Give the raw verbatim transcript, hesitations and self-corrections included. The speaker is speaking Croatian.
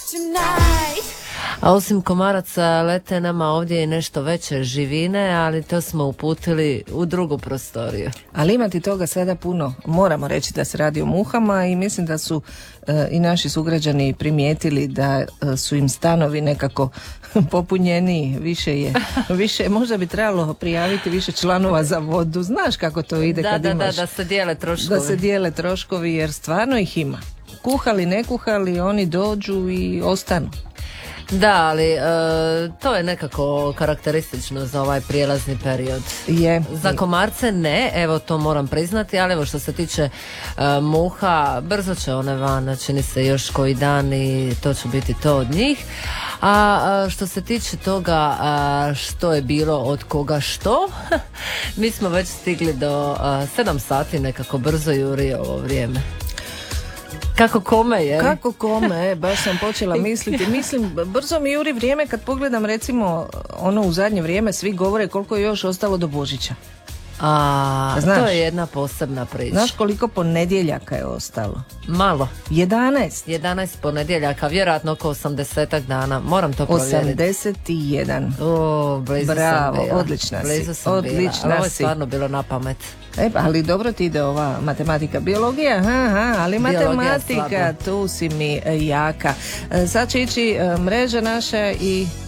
A osim komaraca lete nama ovdje i nešto veće živine, ali to smo uputili u drugu prostoriju. Ali imati toga sada puno. Moramo reći da se radi o muhama i mislim da su e, i naši sugrađani primijetili da e, su im stanovi nekako popunjeni. Više je, više, možda bi trebalo prijaviti više članova za vodu. Znaš kako to ide da, kad da, imaš. Da, da se dijele troškovi. Da se dijele troškovi jer stvarno ih ima. Kuhali, ne kuhali, oni dođu i ostanu. Da, ali e, to je nekako karakteristično za ovaj prijelazni period. Je. Za komarce ne, evo to moram priznati, ali evo što se tiče e, muha, brzo će one van, čini se još koji dan i to će biti to od njih. A, a što se tiče toga a, što je bilo od koga što, mi smo već stigli do a, sedam sati, nekako brzo juri ovo vrijeme. Kako kome je? Kako kome, baš sam počela misliti. Mislim, brzo mi juri vrijeme kad pogledam recimo ono u zadnje vrijeme svi govore koliko je još ostalo do Božića. A, znaš, to je jedna posebna priča. Znaš koliko ponedjeljaka je ostalo? Malo. jedanaest. jedanaest ponedjeljaka, vjerojatno oko osamdesetak dana. Moram to provjeriti. osamdeset jedan. O, blizu Bravo, sam bila. odlična si. Blizu sam odlična bila. Ovo je si. stvarno bilo na pamet. E, ali dobro ti ide ova matematika, biologija, aha, aha, ali Biologija matematika, slabo. tu si mi jaka. Sad će ići mreža naša i